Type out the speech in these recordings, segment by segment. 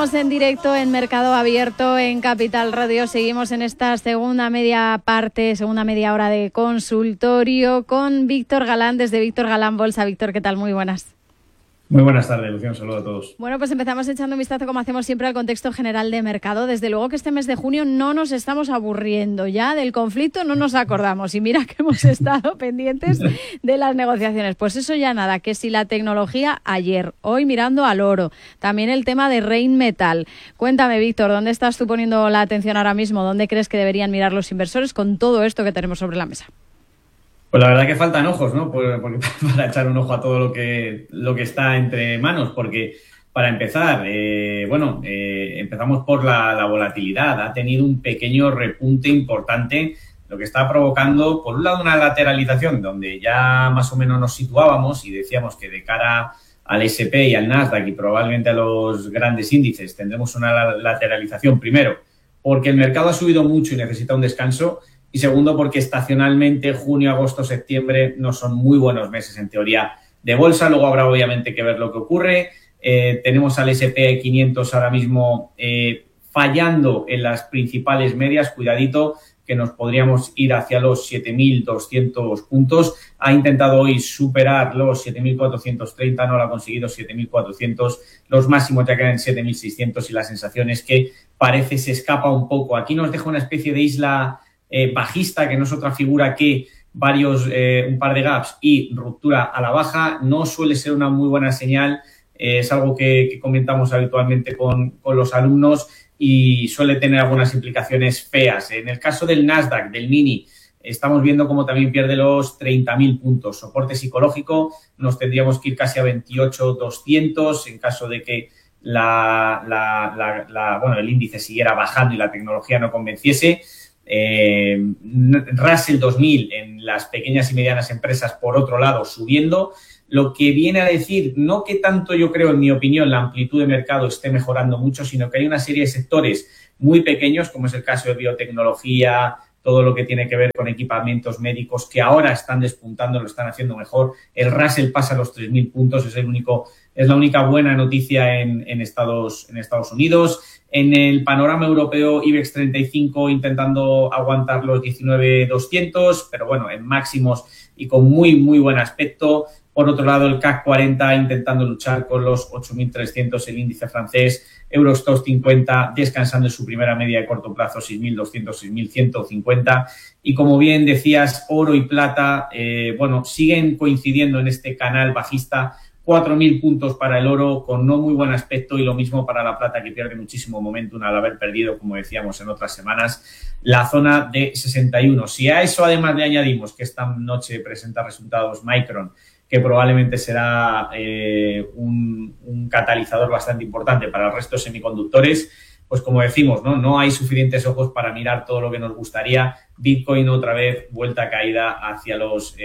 Estamos en directo en Mercado Abierto en Capital Radio. Seguimos en esta segunda media hora de consultorio con Víctor Galán, desde Víctor Galán Bolsa. Víctor, ¿qué tal? Muy buenas. Muy buenas tardes, Lucía. Un saludo a todos. Bueno, pues empezamos echando un vistazo, como hacemos siempre, al contexto general de mercado. Desde luego que este mes de junio no nos estamos aburriendo ya del conflicto, no nos acordamos. Y mira que hemos estado pendientes de las negociaciones. Pues eso ya nada, que si la tecnología ayer, hoy mirando al oro, también el tema de Rheinmetall. Cuéntame, Víctor, ¿dónde estás tú poniendo la atención ahora mismo? ¿Dónde crees que deberían mirar los inversores con todo esto que tenemos sobre la mesa? Pues la verdad que faltan ojos, ¿no? Porque para echar un ojo a todo lo que está entre manos, porque para empezar, empezamos por la volatilidad. Ha tenido un pequeño repunte importante, lo que está provocando, por un lado, una lateralización, donde ya más o menos nos situábamos y decíamos que de cara al S&P y al Nasdaq y probablemente a los grandes índices tendremos una lateralización, primero, porque el mercado ha subido mucho y necesita un descanso. Y segundo, porque estacionalmente junio, agosto, septiembre no son muy buenos meses en teoría de bolsa. Luego habrá obviamente que ver lo que ocurre. Tenemos al S&P 500 ahora mismo fallando en las principales medias. Cuidadito que nos podríamos ir hacia los 7.200 puntos. Ha intentado hoy superar los 7.430, no lo ha conseguido, 7.400. Los máximos ya quedan en 7.600 y la sensación es que parece se escapa un poco. Aquí nos deja una especie de isla bajista, que no es otra figura que un par de gaps y ruptura a la baja. No suele ser una muy buena señal, es algo que comentamos habitualmente con los alumnos y suele tener algunas implicaciones feas. En el caso del Nasdaq, del mini, estamos viendo cómo también pierde los 30.000 puntos. Soporte psicológico, nos tendríamos que ir casi a 28.200 en caso de que el índice siguiera bajando y la tecnología no convenciese. Russell 2000 en las pequeñas y medianas empresas, por otro lado, subiendo, lo que viene a decir, no que tanto yo creo, en mi opinión, la amplitud de mercado esté mejorando mucho, sino que hay una serie de sectores muy pequeños, como es el caso de biotecnología, todo lo que tiene que ver con equipamientos médicos, que ahora están despuntando, lo están haciendo mejor. El Russell pasa los 3.000 puntos, es la única buena noticia en Estados Unidos. En el panorama europeo, IBEX 35 intentando aguantar los 19.200, pero bueno, en máximos y con muy, muy buen aspecto. Por otro lado, el CAC 40 intentando luchar con los 8.300, el índice francés, Eurostoxx 50 descansando en su primera media de corto plazo, 6.200, 6.150. Y como bien decías, oro y plata, siguen coincidiendo en este canal bajista. 4.000 puntos para el oro con no muy buen aspecto y lo mismo para la plata, que pierde muchísimo momentum al haber perdido, como decíamos en otras semanas, la zona de 61. Si a eso además le añadimos que esta noche presenta resultados Micron, que probablemente será un catalizador bastante importante para el resto de semiconductores, pues como decimos, no hay suficientes ojos para mirar todo lo que nos gustaría. Bitcoin otra vez vuelta a caída hacia los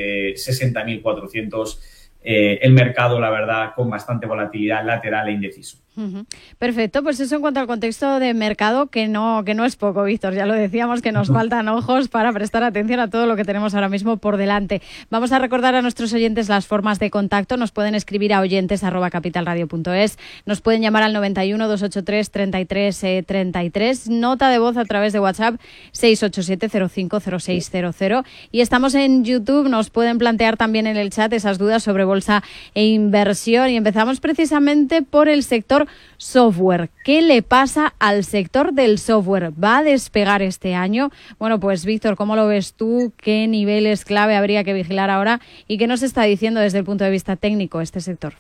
60.400. El mercado, la verdad, con bastante volatilidad lateral e indeciso. Perfecto, pues eso en cuanto al contexto de mercado, que no es poco, Víctor. Ya lo decíamos, que nos faltan ojos para prestar atención a todo lo que tenemos ahora mismo por delante. Vamos a recordar a nuestros oyentes las formas de contacto. Nos pueden escribir a oyentes@capitalradio.es, nos pueden llamar al 91 283 33 33, nota de voz a través de WhatsApp 687 050600, y estamos en YouTube. Nos pueden plantear también en el chat esas dudas sobre bolsa e inversión, y empezamos precisamente por el sector software. ¿Qué le pasa al sector del software? ¿Va a despegar este año? Bueno, pues Víctor, ¿cómo lo ves tú? ¿Qué niveles clave habría que vigilar ahora? ¿Y qué nos está diciendo desde el punto de vista técnico este sector?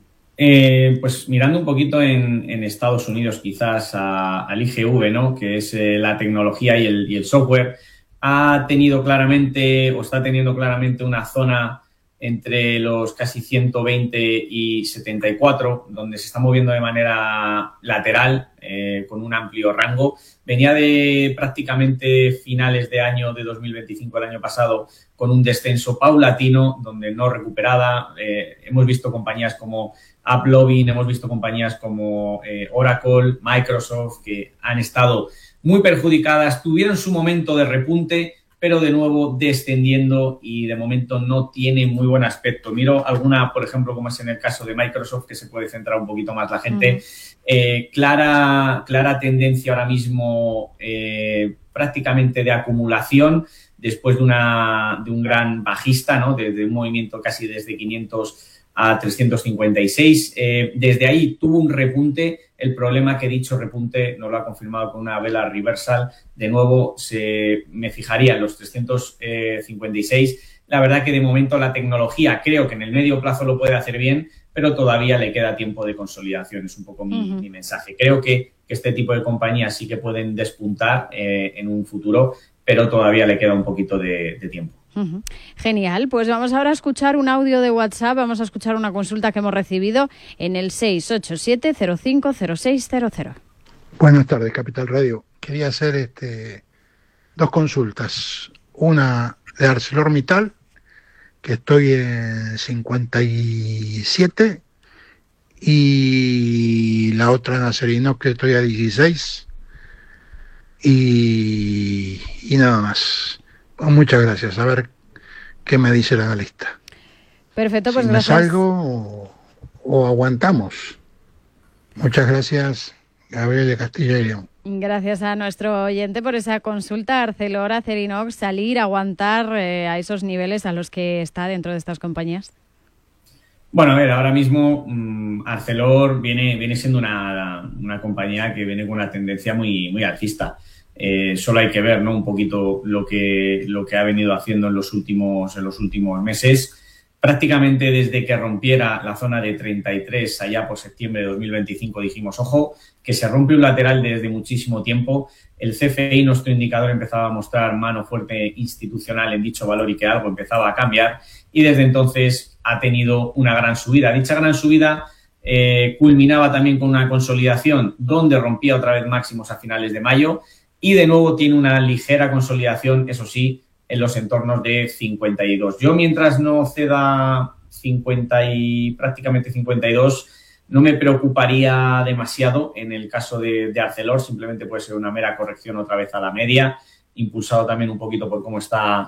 Pues mirando un poquito en Estados Unidos, quizás al IGV, ¿no? Que es la tecnología y el software, está teniendo claramente una zona entre los casi 120 y 74, donde se está moviendo de manera lateral, con un amplio rango. Venía de prácticamente finales de año de 2025, el año pasado, con un descenso paulatino, donde no recuperada. Hemos visto compañías como AppLovin, hemos visto compañías como Oracle, Microsoft, que han estado muy perjudicadas, tuvieron su momento de repunte, pero de nuevo descendiendo y de momento no tiene muy buen aspecto. Miro alguna, por ejemplo, como es en el caso de Microsoft, que se puede centrar un poquito más la gente. Clara tendencia ahora mismo prácticamente de acumulación después de un gran bajista, ¿no? De un movimiento casi desde 500 a 356. Desde ahí tuvo un repunte. El problema que dicho repunte no lo ha confirmado con una vela reversal. De nuevo, me fijaría en los 356. La verdad que de momento la tecnología creo que en el medio plazo lo puede hacer bien, pero todavía le queda tiempo de consolidación. Es un poco mi mensaje. Creo que este tipo de compañías sí que pueden despuntar en un futuro, pero todavía le queda un poquito de tiempo. Genial, pues vamos ahora a escuchar un audio de WhatsApp, vamos a escuchar una consulta que hemos recibido en el 687-050600. Buenas tardes, Capital Radio. Quería hacer dos consultas. Una de ArcelorMittal, que estoy en 57, y la otra en Acerinox, que estoy a 16, y nada más. Muchas gracias. A ver qué me dice la analista. Perfecto, pues si gracias. ¿Me salgo o aguantamos? Muchas gracias, Gabriel de Castilla y León. Gracias a nuestro oyente por esa consulta. Arcelor, Acerinox, salir, aguantar a esos niveles a los que está dentro de estas compañías. Bueno, a ver, ahora mismo Arcelor viene siendo una compañía que viene con una tendencia muy alcista. Solo hay que ver, ¿no?, un poquito lo que ha venido haciendo en los últimos meses. Prácticamente desde que rompiera la zona de 33 allá por septiembre de 2025 dijimos, ojo, que se rompe un lateral desde muchísimo tiempo. El CFI, nuestro indicador, empezaba a mostrar mano fuerte institucional en dicho valor y que algo empezaba a cambiar, y desde entonces ha tenido una gran subida. Dicha gran subida culminaba también con una consolidación donde rompía otra vez máximos a finales de mayo. Y de nuevo tiene una ligera consolidación, eso sí, en los entornos de 52. Yo, mientras no ceda 50 y prácticamente 52, no me preocuparía demasiado en el caso de Arcelor. Simplemente puede ser una mera corrección otra vez a la media, impulsado también un poquito por cómo está